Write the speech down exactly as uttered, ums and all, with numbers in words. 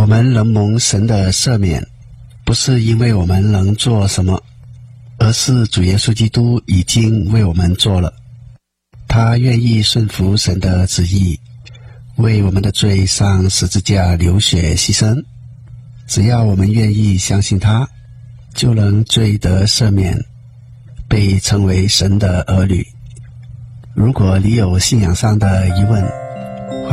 们能蒙神的赦免，不是因为我们能做什么，而是主耶稣基督已经为我们做了。他愿意顺服神的旨意，为我们的罪上十字架流血牺牲。只要我们愿意相信他，就能罪得赦免，被称为神的儿女。如果你有信仰上的疑问，